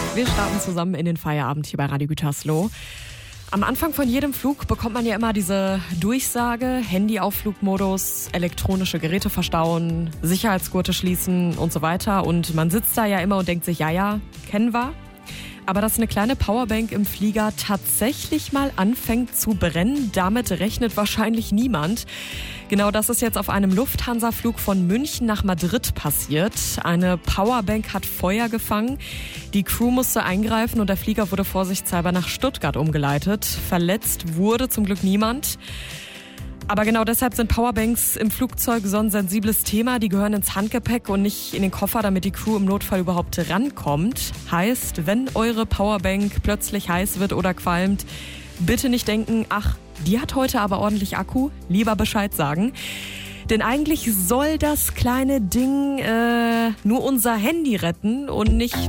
Wir starten zusammen in den Feierabend hier bei Radio Gütersloh. Am Anfang von jedem Flug bekommt man ja immer diese Durchsage, Handy auf Flugmodus, elektronische Geräte verstauen, Sicherheitsgurte schließen und so weiter. Und man sitzt da ja immer und denkt sich, ja, kennen wir. Aber dass eine kleine Powerbank im Flieger tatsächlich mal anfängt zu brennen, damit rechnet wahrscheinlich niemand. Genau das ist jetzt auf einem Lufthansa-Flug von München nach Madrid passiert. Eine Powerbank hat Feuer gefangen. Die Crew musste eingreifen und der Flieger wurde vorsichtshalber nach Stuttgart umgeleitet. Verletzt wurde zum Glück niemand. Aber genau deshalb sind Powerbanks im Flugzeug so ein sensibles Thema. Die gehören ins Handgepäck und nicht in den Koffer, damit die Crew im Notfall überhaupt rankommt. Heißt, wenn eure Powerbank plötzlich heiß wird oder qualmt, bitte nicht denken, ach, die hat heute aber ordentlich Akku. Lieber Bescheid sagen. Denn eigentlich soll das kleine Ding nur unser Handy retten und nicht